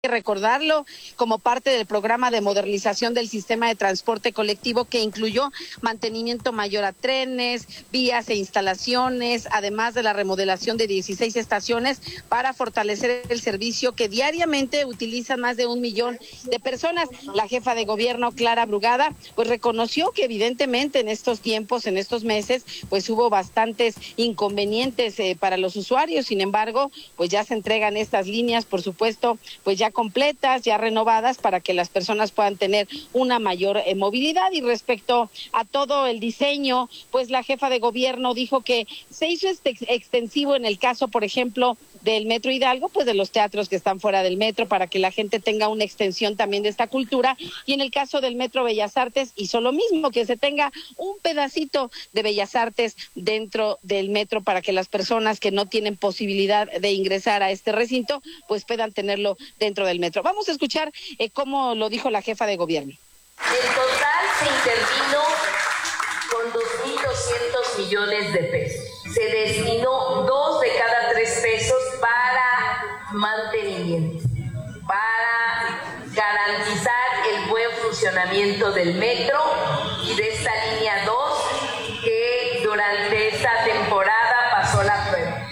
que recordarlo, como parte del programa de modernización del sistema de transporte colectivo que incluyó mantenimiento mayor a trenes, vías e instalaciones, además de la remodelación de 16 estaciones para fortalecer el servicio que diariamente utilizan más de 1 millón de personas. La jefa de gobierno, Clara Brugada, pues reconoció que evidentemente en estos tiempos, en estos meses, pues hubo bastantes inconvenientes para los usuarios. Sin embargo, pues ya se entregan estas líneas, por supuesto, pues ya completas, ya renovadas, para que las personas puedan tener una mayor movilidad. Y respecto a todo el diseño, pues la jefa de gobierno dijo que se hizo extensivo en el caso, por ejemplo, del Metro Hidalgo, pues de los teatros que están fuera del metro, para que la gente tenga una extensión también de esta cultura. Y en el caso del Metro Bellas Artes hizo lo mismo, que se tenga un pedacito de Bellas Artes dentro del metro para que las personas que no tienen posibilidad de ingresar a este recinto, pues puedan tenerlo dentro del metro. Vamos a escuchar cómo lo dijo la jefa de gobierno. En total se intervino con 2.200 millones de pesos. Se destinó 2 de cada 3 pesos para mantenimiento, para garantizar el buen funcionamiento del metro y de esta línea 2 que durante esta temporada pasó la prueba.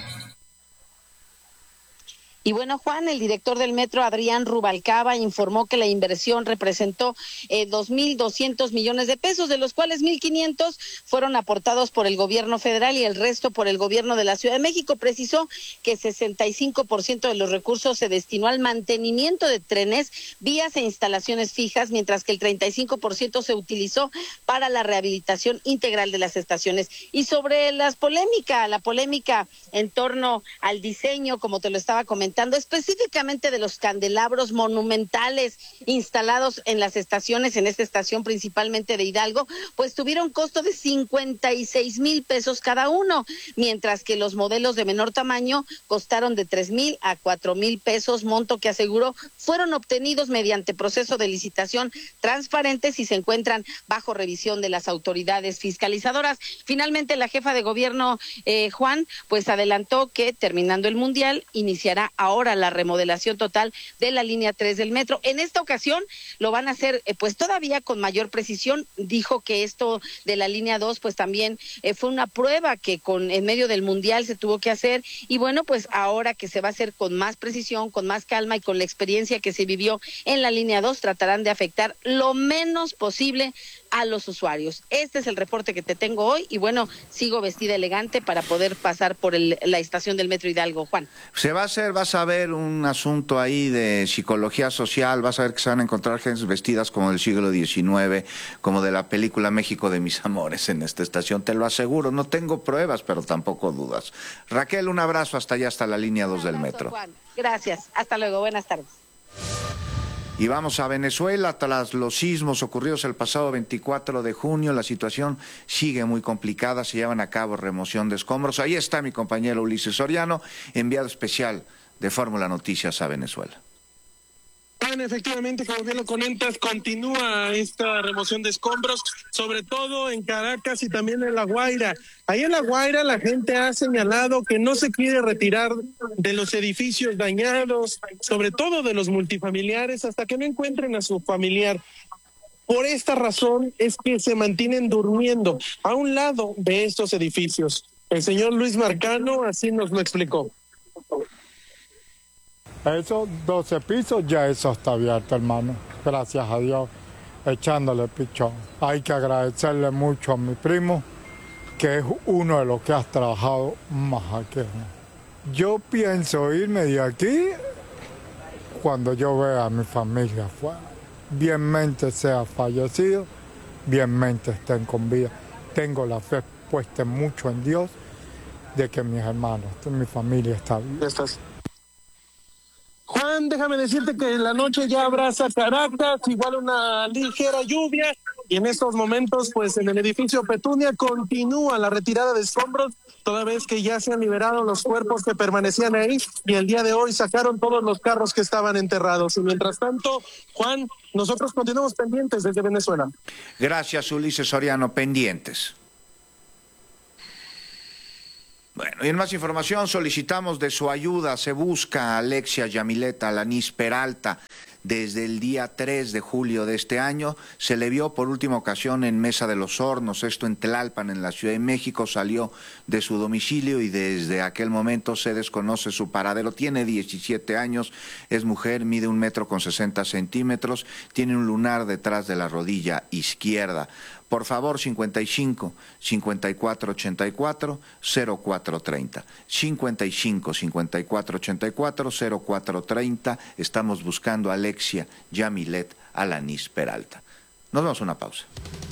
Y bueno, Juan, el director del metro, Adrián Rubalcaba, informó que la inversión representó 2.200 millones de pesos, de los cuales 1.500 fueron aportados por el gobierno federal y el resto por el gobierno de la Ciudad de México. Precisó que 65% de los recursos se destinó al mantenimiento de trenes, vías e instalaciones fijas, mientras que el 35% se utilizó para la rehabilitación integral de las estaciones. Y sobre la polémica en torno al diseño, como te lo estaba comentando, específicamente de los candelabros monumentales instalados en las estaciones, en esta estación principalmente de Hidalgo, pues tuvieron costo de 56,000 pesos cada uno, mientras que los modelos de menor tamaño costaron de 3,000 a 4,000 pesos, monto que aseguró fueron obtenidos mediante proceso de licitación transparentes y se encuentran bajo revisión de las autoridades fiscalizadoras. Finalmente, la jefa de gobierno, Juan, pues adelantó que terminando el Mundial iniciará ahora la remodelación total de la línea 3 del metro. En esta ocasión lo van a hacer pues todavía con mayor precisión. Dijo que esto de la línea 2 pues también fue una prueba que en medio del Mundial se tuvo que hacer, y bueno, pues ahora que se va a hacer con más precisión, con más calma y con la experiencia que se vivió en la línea 2, tratarán de afectar lo menos posible a los usuarios. Este es el reporte que te tengo hoy y bueno, sigo vestida elegante para poder pasar por la estación del Metro Hidalgo. Juan. Vas a ver un asunto ahí de psicología social, vas a ver que se van a encontrar gentes vestidas como del siglo XIX, como de la película México de mis amores en esta estación, te lo aseguro, no tengo pruebas, pero tampoco dudas. Raquel, un abrazo hasta allá, hasta la línea 2 del metro. Juan. Gracias, hasta luego, buenas tardes. Y vamos a Venezuela. Tras los sismos ocurridos el pasado 24 de junio, la situación sigue muy complicada, se llevan a cabo remoción de escombros. Ahí está mi compañero Ulises Soriano, enviado especial de Fórmula Noticias a Venezuela. Efectivamente, como bien lo comentas, continúa esta remoción de escombros, sobre todo en Caracas y también en La Guaira. Ahí en La Guaira la gente ha señalado que no se quiere retirar de los edificios dañados, sobre todo de los multifamiliares, hasta que no encuentren a su familiar. Por esta razón es que se mantienen durmiendo a un lado de estos edificios. El señor Luis Marcano así nos lo explicó. Esos 12 pisos ya eso está abierto, hermano. Gracias a Dios, echándole pichón. Hay que agradecerle mucho a mi primo, que es uno de los que has trabajado más aquí. Yo pienso irme de aquí cuando yo vea a mi familia afuera. Bienmente sea fallecido, bienmente estén con vida. Tengo la fe puesta mucho en Dios de que mis hermanos, mi familia está viva. Juan, déjame decirte que la noche ya abraza Caracas, igual una ligera lluvia, y en estos momentos, pues en el edificio Petunia continúa la retirada de escombros, toda vez que ya se han liberado los cuerpos que permanecían ahí, y el día de hoy sacaron todos los carros que estaban enterrados. Y mientras tanto, Juan, nosotros continuamos pendientes desde Venezuela. Gracias, Ulises Soriano, pendientes. Bueno, y en más información solicitamos de su ayuda. Se busca a Alexia Yamilet Alanís Peralta. Desde el día 3 de julio de este año se le vio por última ocasión en Mesa de los Hornos, esto en Tlalpan, en la Ciudad de México. Salió de su domicilio y desde aquel momento se desconoce su paradero. Tiene 17 años, es mujer, mide 1,60 m, tiene un lunar detrás de la rodilla izquierda. Por favor, 55 54 84 0430. 55 54 84 0430. Estamos buscando a Alexia Yamilet Alanís Peralta. Nos vamos a una pausa.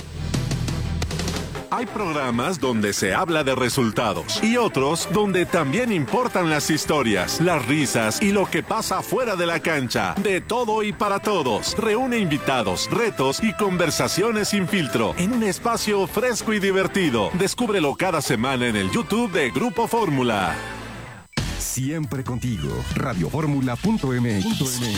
Hay programas donde se habla de resultados y otros donde también importan las historias, las risas y lo que pasa fuera de la cancha. De todo y para todos. Reúne invitados, retos y conversaciones sin filtro en un espacio fresco y divertido. Descúbrelo cada semana en el YouTube de Grupo Fórmula. Siempre contigo. Radioformula.mx.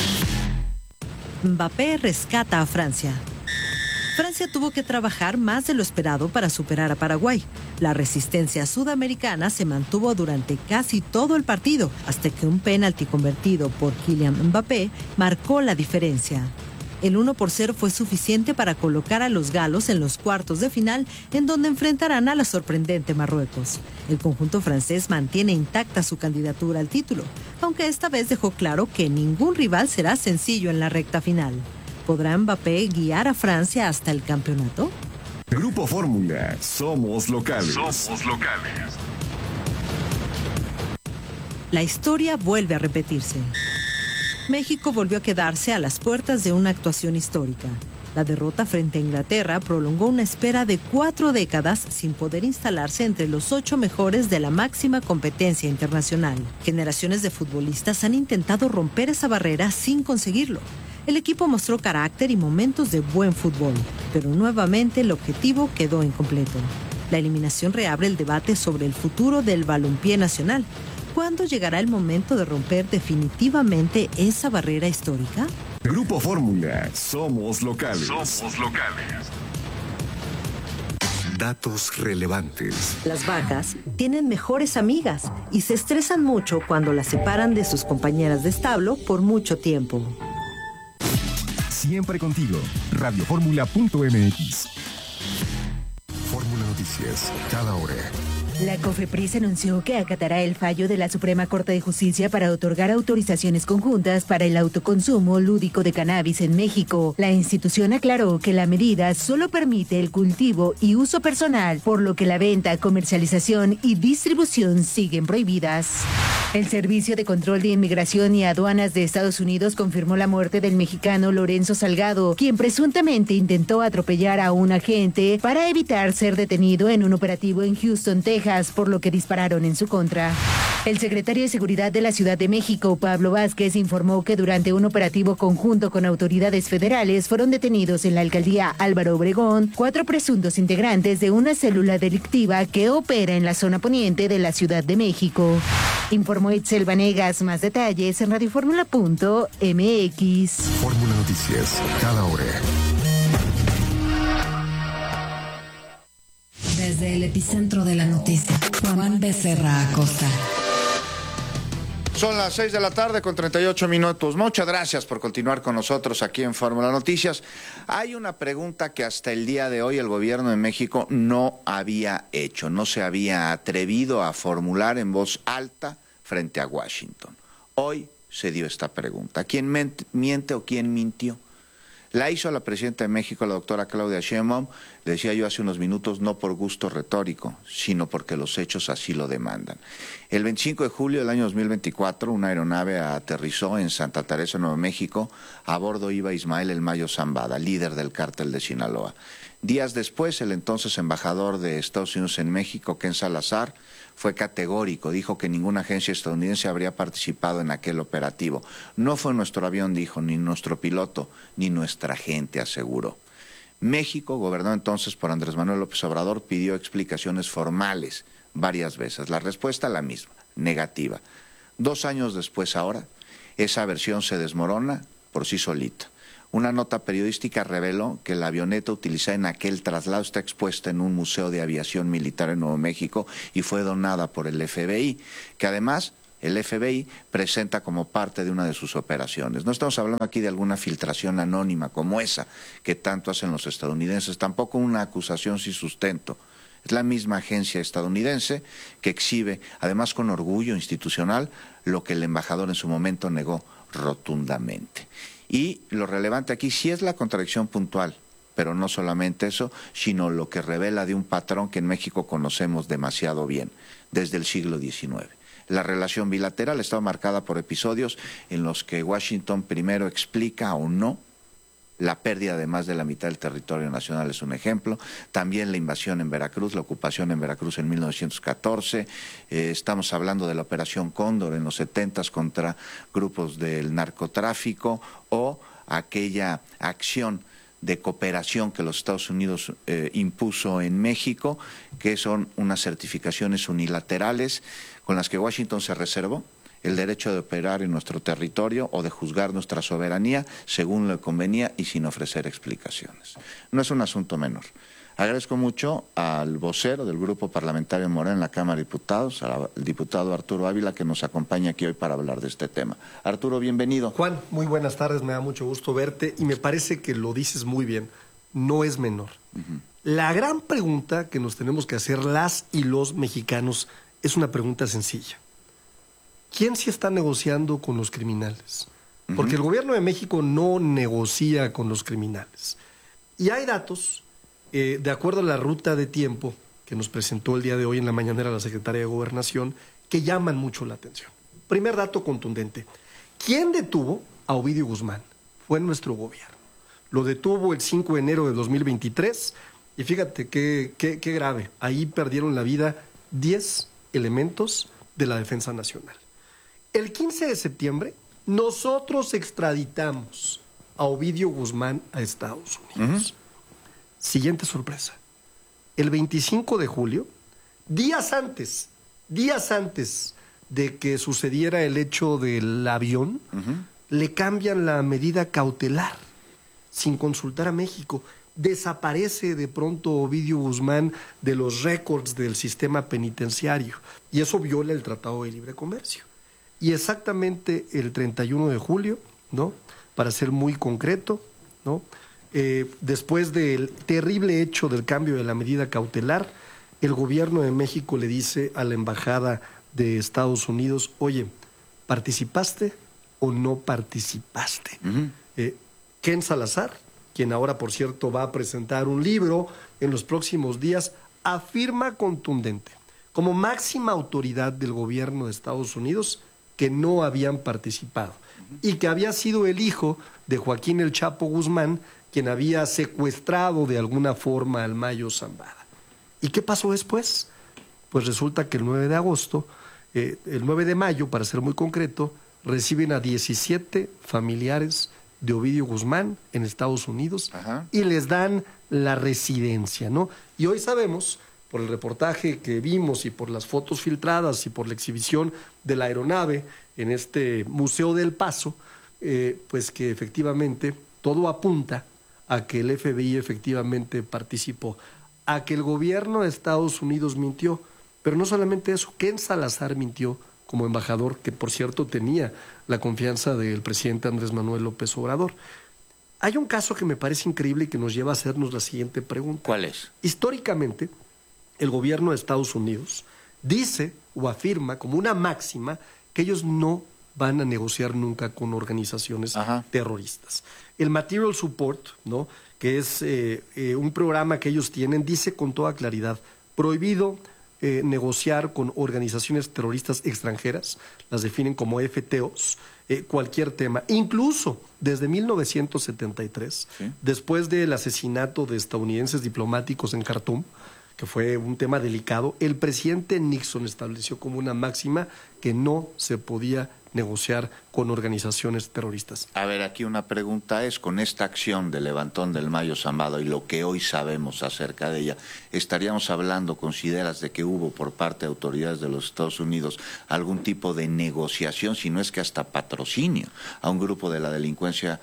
Mbappé rescata a Francia. Francia tuvo que trabajar más de lo esperado para superar a Paraguay. La resistencia sudamericana se mantuvo durante casi todo el partido, hasta que un penalti convertido por Kylian Mbappé marcó la diferencia. El 1-0 fue suficiente para colocar a los galos en los cuartos de final, en donde enfrentarán a la sorprendente Marruecos. El conjunto francés mantiene intacta su candidatura al título, aunque esta vez dejó claro que ningún rival será sencillo en la recta final. ¿Podrá Mbappé guiar a Francia hasta el campeonato? Grupo Fórmula, somos locales. La historia vuelve a repetirse. México volvió a quedarse a las puertas de una actuación histórica. La derrota frente a Inglaterra prolongó una espera de 4 décadas sin poder instalarse entre los 8 mejores de la máxima competencia internacional. Generaciones de futbolistas han intentado romper esa barrera sin conseguirlo. El equipo mostró carácter y momentos de buen fútbol, pero nuevamente el objetivo quedó incompleto. La eliminación reabre el debate sobre el futuro del balompié nacional. ¿Cuándo llegará el momento de romper definitivamente esa barrera histórica? Grupo Fórmula, somos locales. Datos relevantes. Las vacas tienen mejores amigas y se estresan mucho cuando las separan de sus compañeras de establo por mucho tiempo. Siempre contigo. Radioformula.mx. Fórmula Noticias, cada hora. La COFEPRIS anunció que acatará el fallo de la Suprema Corte de Justicia para otorgar autorizaciones conjuntas para el autoconsumo lúdico de cannabis en México. La institución aclaró que la medida solo permite el cultivo y uso personal, por lo que la venta, comercialización y distribución siguen prohibidas. El Servicio de Control de Inmigración y Aduanas de Estados Unidos confirmó la muerte del mexicano Lorenzo Salgado, quien presuntamente intentó atropellar a un agente para evitar ser detenido en un operativo en Houston, Texas, por lo que dispararon en su contra. El secretario de Seguridad de la Ciudad de México, Pablo Vázquez, informó que durante un operativo conjunto con autoridades federales fueron detenidos en la alcaldía Álvaro Obregón 4 presuntos integrantes de una célula delictiva que opera en la zona poniente de la Ciudad de México. Informó Itzel Vanegas. Más detalles en radioformula.mx. Fórmula Noticias, cada hora. Desde el epicentro de la noticia, Juan Becerra Acosta. Son las 6 de la tarde con 38 minutos. Muchas gracias por continuar con nosotros aquí en Fórmula Noticias. Hay una pregunta que hasta el día de hoy el gobierno de México no había hecho, no se había atrevido a formular en voz alta frente a Washington. Hoy se dio esta pregunta. ¿Quién miente o quién mintió? La hizo la presidenta de México, la doctora Claudia Sheinbaum, le decía yo hace unos minutos, no por gusto retórico, sino porque los hechos así lo demandan. El 25 de julio del año 2024, una aeronave aterrizó en Santa Teresa, Nuevo México. A bordo iba Ismael El Mayo Zambada, líder del cártel de Sinaloa. Días después, el entonces embajador de Estados Unidos en México, Ken Salazar, fue categórico, dijo que ninguna agencia estadounidense habría participado en aquel operativo. No fue nuestro avión, dijo, ni nuestro piloto, ni nuestra gente, aseguró. México, gobernado entonces por Andrés Manuel López Obrador, pidió explicaciones formales varias veces. La respuesta la misma, negativa. 2 años después ahora, esa versión se desmorona por sí solita. Una nota periodística reveló que la avioneta utilizada en aquel traslado está expuesta en un museo de aviación militar en Nuevo México y fue donada por el FBI, que además el FBI presenta como parte de una de sus operaciones. No estamos hablando aquí de alguna filtración anónima como esa que tanto hacen los estadounidenses, tampoco una acusación sin sustento. Es la misma agencia estadounidense que exhibe, además con orgullo institucional, lo que el embajador en su momento negó rotundamente. Y lo relevante aquí sí es la contradicción puntual, pero no solamente eso, sino lo que revela de un patrón que en México conocemos demasiado bien, desde el siglo XIX. La relación bilateral estaba marcada por episodios en los que Washington primero explica o no la pérdida de más de la mitad del territorio nacional, es un ejemplo. También la invasión en Veracruz, la ocupación en Veracruz en 1914. Estamos hablando de la Operación Cóndor en los 70s contra grupos del narcotráfico o aquella acción de cooperación que los Estados Unidos impuso en México, que son unas certificaciones unilaterales con las que Washington se reservó el derecho de operar en nuestro territorio o de juzgar nuestra soberanía según le convenía y sin ofrecer explicaciones. No es un asunto menor. Agradezco mucho al vocero del Grupo Parlamentario Morena en la Cámara de Diputados, al diputado Arturo Ávila, que nos acompaña aquí hoy para hablar de este tema. Arturo, bienvenido. Juan, muy buenas tardes, me da mucho gusto verte y me parece que lo dices muy bien, no es menor. La gran pregunta que nos tenemos que hacer las y los mexicanos es una pregunta sencilla. ¿Quién sí está negociando con los criminales? Porque el gobierno de México no negocia con los criminales. Y hay datos, de acuerdo a la ruta de tiempo que nos presentó el día de hoy en la mañanera la secretaria de Gobernación, que llaman mucho la atención. Primer dato contundente. ¿Quién detuvo a Ovidio Guzmán? Fue nuestro gobierno. Lo detuvo el 5 de enero de 2023 y fíjate qué grave. Ahí perdieron la vida 10 elementos de la Defensa Nacional. El 15 de septiembre, nosotros extraditamos a Ovidio Guzmán a Estados Unidos. Siguiente sorpresa. El 25 de julio, días antes de que sucediera el hecho del avión, le cambian la medida cautelar sin consultar a México. Desaparece de pronto Ovidio Guzmán de los récords del sistema penitenciario y eso viola el Tratado de Libre Comercio. Y exactamente el 31 de julio, ¿no? Para ser muy concreto, ¿no? Después del terrible hecho del cambio de la medida cautelar, el gobierno de México le dice a la embajada de Estados Unidos, oye, ¿participaste o no participaste? Ken Salazar, quien ahora, por cierto, va a presentar un libro en los próximos días, afirma contundente, como máxima autoridad del gobierno de Estados Unidos, que no habían participado y que había sido el hijo de Joaquín El Chapo Guzmán quien había secuestrado de alguna forma al Mayo Zambada. ¿Y qué pasó después? Pues resulta que el 9 de agosto, el 9 de mayo, para ser muy concreto, reciben a 17 familiares de Ovidio Guzmán en Estados Unidos y les dan la residencia, ¿no? Y hoy sabemos, por el reportaje que vimos y por las fotos filtradas y por la exhibición de la aeronave en este Museo del Paso, pues que efectivamente todo apunta a que el FBI efectivamente participó, a que el gobierno de Estados Unidos mintió, pero no solamente eso, Ken Salazar mintió como embajador, que por cierto tenía la confianza del presidente Andrés Manuel López Obrador. Hay un caso que me parece increíble y que nos lleva a hacernos la siguiente pregunta. ¿Cuál es? Históricamente, el gobierno de Estados Unidos dice o afirma como una máxima que ellos no van a negociar nunca con organizaciones terroristas. El Material Support, ¿no?, que es un programa que ellos tienen, dice con toda claridad, prohibido negociar con organizaciones terroristas extranjeras, las definen como FTOs, cualquier tema. Incluso desde 1973, después del asesinato de estadounidenses diplomáticos en Khartoum, que fue un tema delicado, el presidente Nixon estableció como una máxima que no se podía negociar con organizaciones terroristas. A ver, aquí una pregunta es, con esta acción del levantón del Mayo Zambada y lo que hoy sabemos acerca de ella, ¿estaríamos hablando, consideras, de que hubo por parte de autoridades de los Estados Unidos algún tipo de negociación, si no es que hasta patrocinio, a un grupo de la delincuencia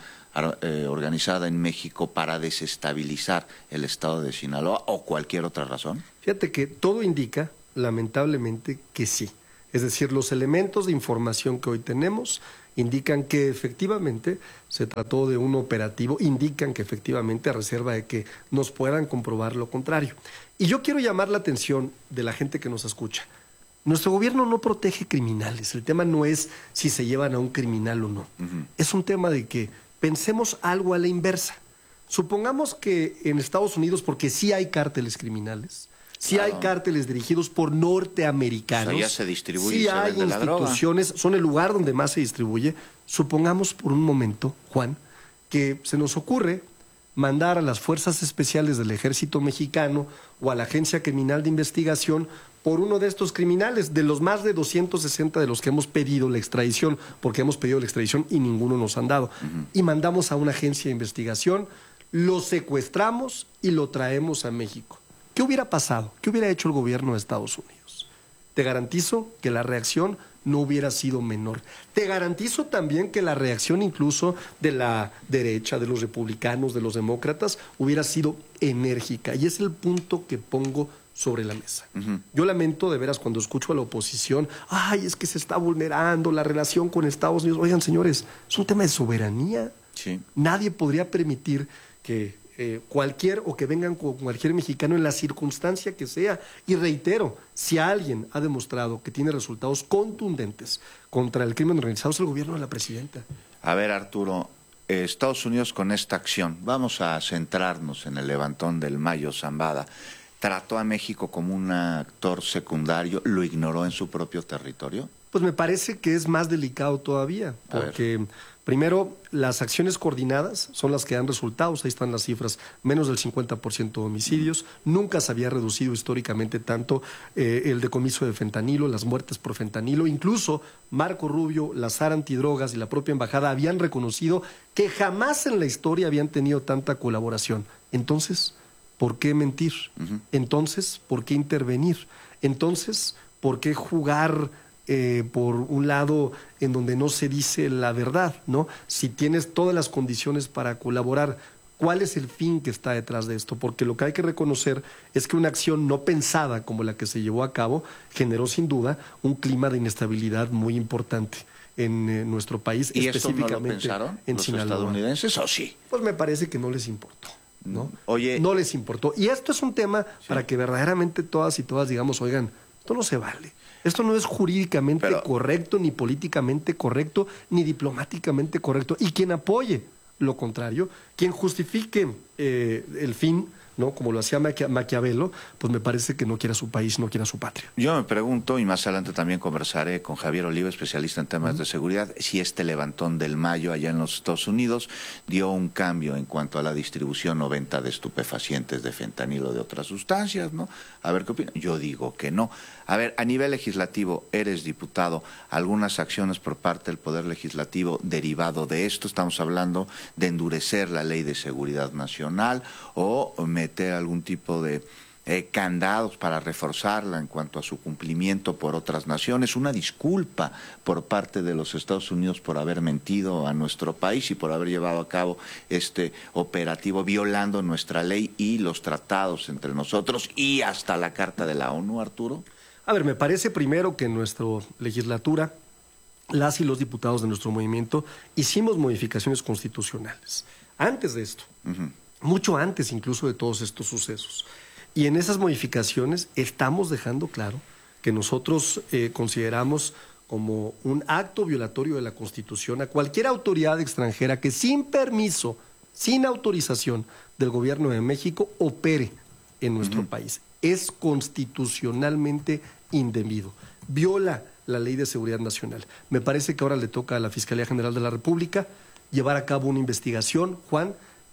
organizada en México para desestabilizar el estado de Sinaloa o cualquier otra razón? Fíjate que todo indica, lamentablemente, que sí. Es decir, los elementos de información que hoy tenemos indican que efectivamente se trató de un operativo, indican que efectivamente, a reserva de que nos puedan comprobar lo contrario. Y yo quiero llamar la atención de la gente que nos escucha. Nuestro gobierno no protege criminales. El tema no es si se llevan a un criminal o no. Es un tema de que pensemos algo a la inversa. Supongamos que en Estados Unidos, porque sí hay cárteles criminales, sí hay cárteles dirigidos por norteamericanos. O sea, ya se distribuye, sí hay instituciones, son el lugar donde más se distribuye. Supongamos por un momento, Juan, que se nos ocurre mandar a las fuerzas especiales del Ejército Mexicano o a la Agencia Criminal de Investigación por uno de estos criminales, de los más de 260 de los que hemos pedido la extradición, porque hemos pedido la extradición y ninguno nos han dado. Y mandamos a una agencia de investigación, lo secuestramos y lo traemos a México. ¿Qué hubiera pasado? ¿Qué hubiera hecho el gobierno de Estados Unidos? Te garantizo que la reacción no hubiera sido menor. Te garantizo también que la reacción incluso de la derecha, de los republicanos, de los demócratas, hubiera sido enérgica. Y es el punto que pongo sobre la mesa. Yo lamento de veras cuando escucho a la oposición, ay, es que se está vulnerando la relación con Estados Unidos. Oigan, señores, es un tema de soberanía. Sí. Nadie podría permitir que cualquier o que vengan con cualquier mexicano en la circunstancia que sea. Y reitero, si alguien ha demostrado que tiene resultados contundentes contra el crimen organizado es el gobierno de la presidenta. A ver, Arturo, Estados Unidos con esta acción, vamos a centrarnos en el levantón del Mayo Zambada. ¿Trató a México como un actor secundario? ¿Lo ignoró en su propio territorio? Pues me parece que es más delicado todavía, porque primero las acciones coordinadas son las que dan resultados, ahí están las cifras, menos del 50% de homicidios, nunca se había reducido históricamente tanto el decomiso de fentanilo, las muertes por fentanilo, incluso Marco Rubio, la SAR antidrogas y la propia embajada habían reconocido que jamás en la historia habían tenido tanta colaboración. Entonces, ¿por qué mentir? Entonces, ¿por qué intervenir? Entonces, ¿por qué jugar por un lado en donde no se dice la verdad, ¿no? Si tienes todas las condiciones para colaborar, ¿cuál es el fin que está detrás de esto? Porque lo que hay que reconocer es que una acción no pensada como la que se llevó a cabo generó sin duda un clima de inestabilidad muy importante en nuestro país, ¿Y específicamente esto no lo pensaron en los Sinaloa. estadounidenses o sí? Pues me parece que no les importó. ¿No? Oye, no les importó. Y esto es un tema para que verdaderamente todas y todas digamos, oigan, esto no se vale. Esto no es jurídicamente correcto, ni políticamente correcto, ni diplomáticamente correcto. Y quien apoye lo contrario, quien justifique el fin, ¿no? Como lo hacía Maquiavelo, pues me parece que no quiere a su país, no quiere a su patria. Yo me pregunto, y más adelante también conversaré con Javier Oliva, especialista en temas de seguridad, si este levantón del Mayo allá en los Estados Unidos dio un cambio en cuanto a la distribución o venta de estupefacientes, de fentanilo, de otras sustancias, ¿no? A ver qué opinan. Yo digo que no. A ver, a nivel legislativo, eres diputado, algunas acciones por parte del Poder Legislativo derivado de esto, estamos hablando de endurecer la Ley de Seguridad Nacional o meter algún tipo de candados para reforzarla en cuanto a su cumplimiento por otras naciones, una disculpa por parte de los Estados Unidos por haber mentido a nuestro país y por haber llevado a cabo este operativo violando nuestra ley y los tratados entre nosotros y hasta la Carta de la ONU, Arturo. A ver, me parece primero que en nuestra legislatura, las y los diputados de nuestro movimiento hicimos modificaciones constitucionales. Antes de esto, mucho antes incluso de todos estos sucesos. Y en esas modificaciones estamos dejando claro que nosotros consideramos como un acto violatorio de la Constitución a cualquier autoridad extranjera que sin permiso, sin autorización del gobierno de México opere en nuestro país. Es constitucionalmente indebido. Viola la Ley de Seguridad Nacional. Me parece que ahora le toca a la Fiscalía General de la República llevar a cabo una investigación, Juan,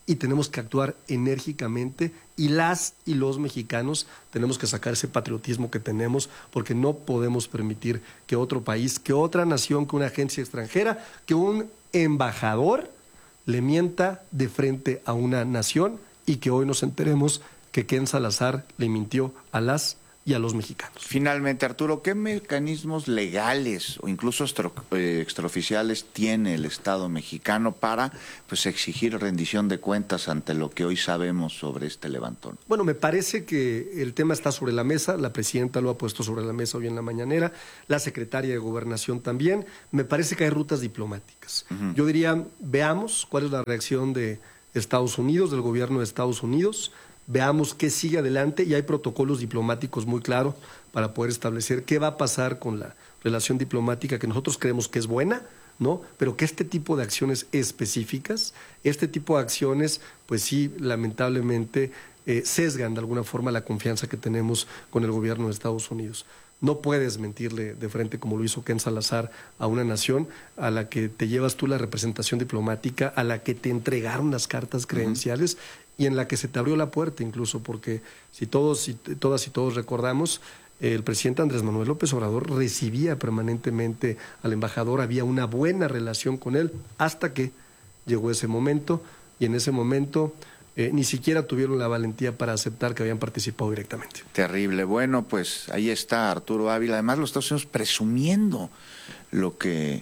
y tenemos que actuar enérgicamente, y las y los mexicanos tenemos que sacar ese patriotismo que tenemos, porque no podemos permitir que otro país, que otra nación, que una agencia extranjera, que un embajador le mienta de frente a una nación, y que hoy nos enteremos que Ken Salazar le mintió a las y a los mexicanos. Finalmente, Arturo, ¿qué mecanismos legales o incluso extraoficiales tiene el Estado mexicano para exigir rendición de cuentas ante lo que hoy sabemos sobre este levantón? Bueno, me parece que el tema está sobre la mesa, la presidenta lo ha puesto sobre la mesa hoy en la mañanera, la secretaria de Gobernación también. Me parece que hay rutas diplomáticas. Yo diría, veamos cuál es la reacción de Estados Unidos, del gobierno de Estados Unidos, veamos qué sigue adelante, y hay protocolos diplomáticos muy claros para poder establecer qué va a pasar con la relación diplomática, que nosotros creemos que es buena, ¿no? Pero que este tipo de acciones específicas, este tipo de acciones, pues sí, lamentablemente sesgan de alguna forma la confianza que tenemos con el gobierno de Estados Unidos. No puedes mentirle de frente, como lo hizo Ken Salazar, a una nación a la que te llevas tú la representación diplomática, a la que te entregaron las cartas credenciales, y en la que se te abrió la puerta incluso, porque si todas y todos recordamos, el presidente Andrés Manuel López Obrador recibía permanentemente al embajador, había una buena relación con él, hasta que llegó ese momento, y en ese momento ni siquiera tuvieron la valentía para aceptar que habían participado directamente. Terrible. Bueno, pues ahí está Arturo Ávila. Además, los Estados Unidos presumiendo lo que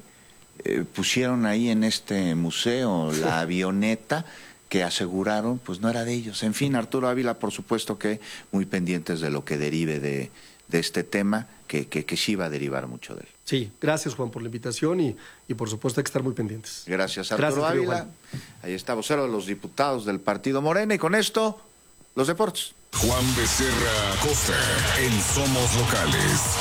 pusieron ahí en este museo, la avioneta que aseguraron, pues no era de ellos. En fin, Arturo Ávila, por supuesto que muy pendientes de lo que derive de este tema, que sí va a derivar mucho de él. Sí, gracias, Juan, por la invitación, y por supuesto hay que estar muy pendientes. Gracias, Arturo Ávila. Ahí está, vocero de los diputados del Partido Morena, y con esto, los deportes. Juan Becerra Costa en Somos Locales.